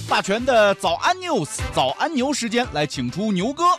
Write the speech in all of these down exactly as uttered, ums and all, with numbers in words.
大全的早安 news， 早安牛时间，来请出牛哥。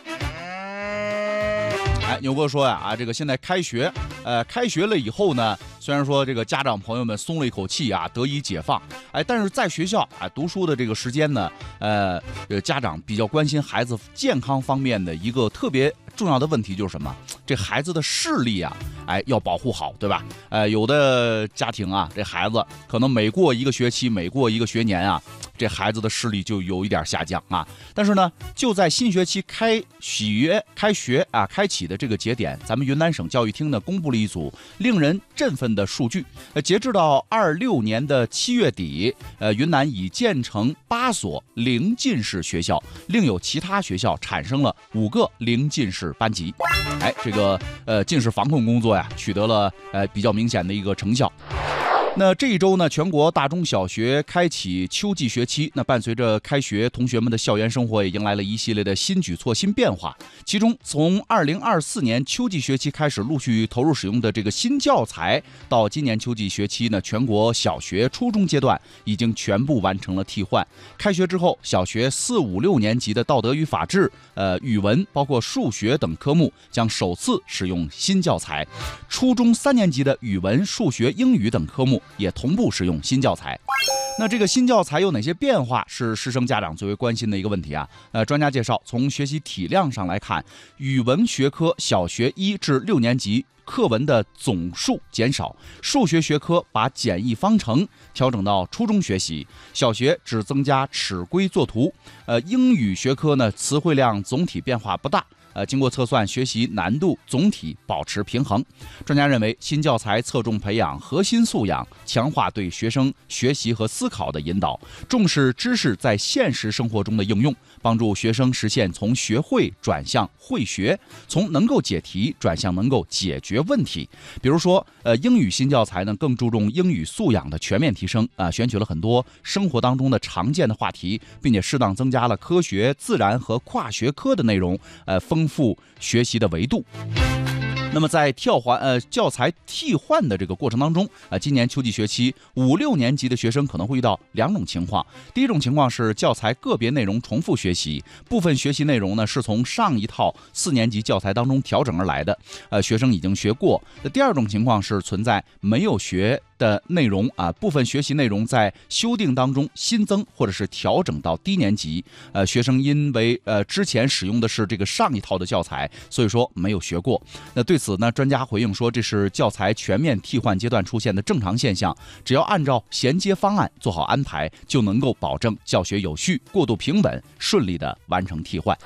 哎，牛哥说呀，啊，这个现在开学，呃，开学了以后呢，虽然说这个家长朋友们松了一口气啊，得以解放，哎，但是在学校啊读书的这个时间呢，呃，家长比较关心孩子健康方面的一个特别重要的问题就是什么？这孩子的视力啊，哎，要保护好，对吧？呃，有的家庭啊，这孩子可能每过一个学期，每过一个学年啊，这孩子的视力就有一点下降啊。但是呢，就在新学期开学、开学啊开启的这个节点，咱们云南省教育厅呢公布了一组令人振奋的数据。呃，截至到二六年的七月底，呃，云南已建成八所零近视学校，另有其他学校产生了五个零近视班级。哎，这个呃近视防控工作呀，取得了呃比较明显的一个成效。那这一周呢，全国大中小学开启秋季学期。那伴随着开学，同学们的校园生活也迎来了一系列的新举措、新变化。其中，从二零二四年秋季学期开始陆续投入使用的这个新教材，到今年秋季学期呢，全国小学、初中阶段已经全部完成了替换。开学之后，小学四五六年级的道德与法治、呃语文，包括数学等科目将首次使用新教材。初中三年级的语文、数学、英语等科目也同步使用新教材。那这个新教材有哪些变化，是师生家长最为关心的一个问题啊？呃，专家介绍，从学习体量上来看，语文学科小学一至六年级课文的总数减少，数学学科把简易方程调整到初中学习，小学只增加尺规作图。呃，英语学科呢，词汇量总体变化不大。呃，经过测算，学习难度总体保持平衡。专家认为，新教材侧重培养核心素养，强化对学生学习和思考的引导，重视知识在现实生活中的应用，帮助学生实现从学会转向会学，从能够解题转向能够解决问题。比如说，呃，英语新教材呢，更注重英语素养的全面提升啊、呃，选取了很多生活当中的常见的话题，并且适当增加了科学、自然和跨学科的内容，呃，丰富学习的维度。那么在跳换呃教材替换的这个过程当中，呃，今年秋季学期五六年级的学生可能会遇到两种情况。第一种情况是教材个别内容重复学习，部分学习内容呢是从上一套四年级教材当中调整而来的，呃，学生已经学过。那第二种情况是存在没有学的内容啊，部分学习内容在修订当中新增或者是调整到低年级，呃，学生因为呃之前使用的是这个上一套的教材，所以说没有学过。那对此呢，专家回应说，这是教材全面替换阶段出现的正常现象，只要按照衔接方案做好安排，就能够保证教学有序、过渡平稳、顺利的完成替换。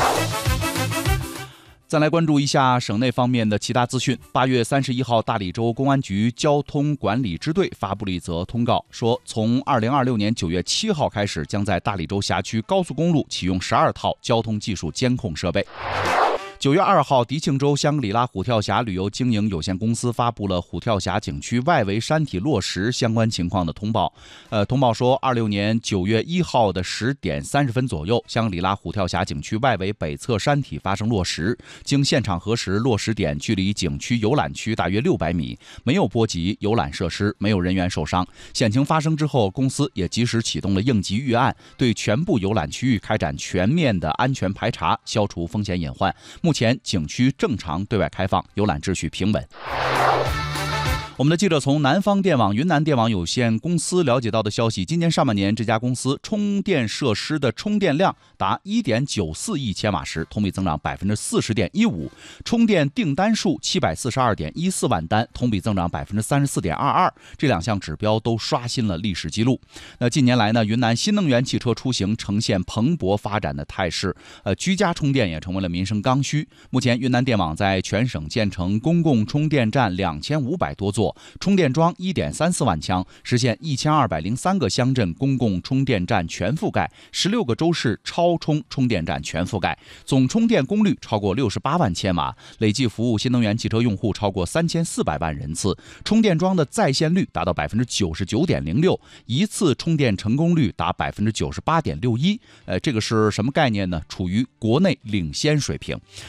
再来关注一下省内方面的其他资讯。八月三十一号，大理州公安局交通管理支队发布了一则通告，说从二零二六年九月七号开始，将在大理州辖区高速公路启用十二套交通技术监控设备。九月二号，迪庆州香格里拉虎跳峡旅游经营有限公司发布了虎跳峡景区外围山体落实相关情况的通报。呃，通报说，二六年九月一号的十点三十分左右，香格里拉虎跳峡景区外围北侧山体发生落石，经现场核实，落石点距离景区游览区大约六百米，没有波及游览设施，没有人员受伤。险情发生之后，公司也及时启动了应急预案，对全部游览区域开展全面的安全排查，消除风险隐患。目前景区正常对外开放，游览秩序平稳。我们的记者从南方电网云南电网有限公司了解到的消息，今年上半年这家公司充电设施的充电量达 一点九四亿千瓦时，同比增长 百分之四十点一五， 充电订单数七百四十二点一四万单，同比增长 百分之三十四点二二， 这两项指标都刷新了历史记录。那近年来呢，云南新能源汽车出行呈现蓬勃发展的态势，呃，居家充电也成为了民生刚需。目前云南电网在全省建成公共充电站两千五百多座，充电桩 一点三四万枪，实现一千二百零三个乡镇公共充电站全覆盖，十六个州市超充充电站全覆盖，总充电功率超过六十八万千瓦，累计服务新能源汽车用户超过三千四百万人次，充电桩的在线率达到 百分之九十九点零六， 一次充电成功率达 百分之九十八点六一，呃，这个是什么概念呢？处于国内领先水平。